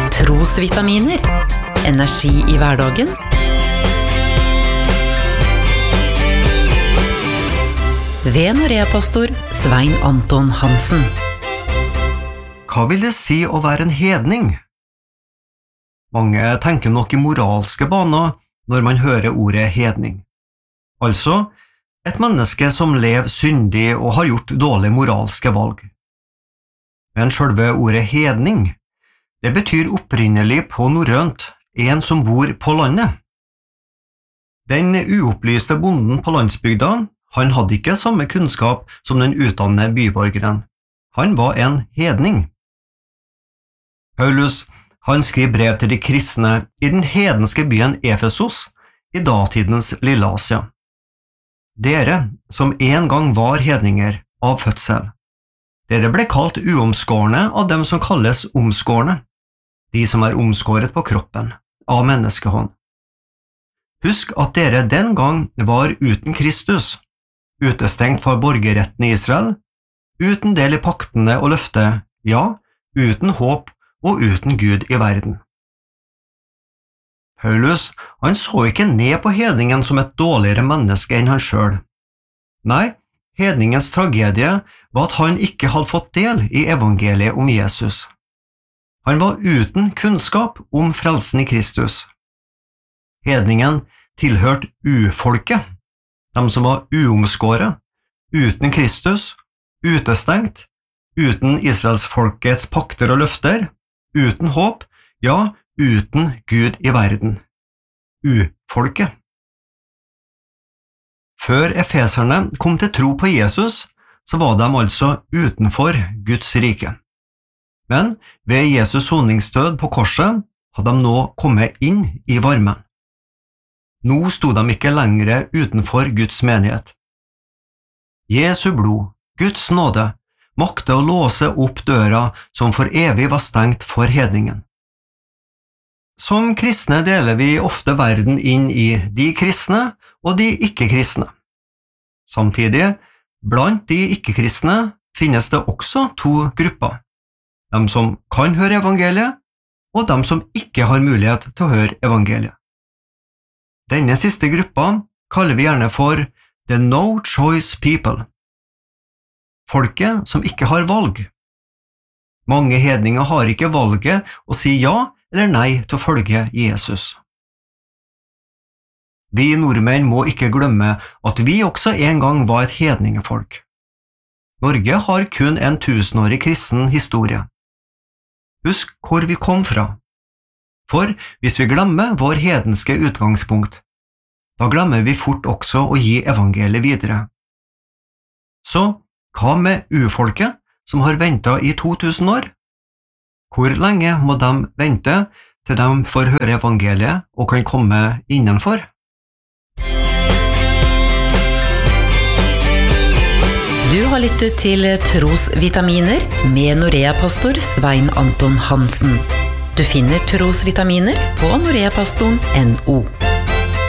Trosvitaminer. Energi i hverdagen. Ved Norea-pastor Svein Anton Hansen. Hva vil det si å være en hedning? Mange tenker nok i moralske baner når man hører ordet hedning. Altså, et menneske som lever syndig og har gjort dårlige moralske valg. Men selve ordet hedning, det betyr opprinnelig på norrønt en som bor på landet. Den uopplyste bonden på landsbygda, han hadde ikke samme kunnskap som den utdannede byborgeren. Han var en hedning. Paulus, han skriver brev til de kristne i den hedenske byen Efesos i datidens Lille Asia. Dere, som en gang var hedninger av fødsel, dere ble kalt uomskårne av dem som kalles omskårne, de som er omskåret på kroppen, av menneskehånd. Husk at dere den gang var uten Kristus, utestengt fra borgerretten i Israel, uten del i paktene og løftet, ja, uten håp og uten Gud i verden. Paulus, han så ikke ned på hedningen som et dårligere menneske enn han selv. Nei, hedningens tragedie var at han ikke hadde fått del i evangeliet om Jesus. Han var uten kunnskap om frelsen i Kristus. Hedningen tilhørte ufolket, de som var uomskåret, uten Kristus, utestengt, uten Israelsfolkets pakter og løfter, uten håp, ja, uten Gud i verden. Ufolket. Før efeserne kom til tro på Jesus, så var de altså utenfor Guds rike. Men ved Jesus soningsdød på korset hadde de nå kommet inn i varmen. Nå stod de ikke lenger utenfor Guds menighet. Jesu blod, Guds nåde, makte å låse opp døra som for evig var stengt for hedningen. Som kristne deler vi ofte verden inn i de kristne og de ikke-kristne. Samtidig, blant de ikke-kristne finnes det også to grupper. De som kan høre evangeliet, og de som ikke har mulighet til å høre evangeliet. Denne siste gruppa kaller vi gjerne for the no choice people. Folket som ikke har valg. Mange hedninger har ikke valget å si ja eller nei til å følge Jesus. Vi nordmenn må ikke glemme at vi også en gang var et hedningefolk. Norge har kun en 1000-årig kristen historie. Husk hvor vi kom fra. For hvis vi glemmer vår hedenske utgangspunkt, da glemmer vi fort også å gi evangeliet videre. Så, hva med ufolket som har ventet i 2000 år? Hvor lenge må de vente til de får høre evangeliet og kan komme innenfor? Du har lyttet til Trosvitaminer med Norea-pastor Svein Anton Hansen. Du finner Trosvitaminer på noreapastoren.no.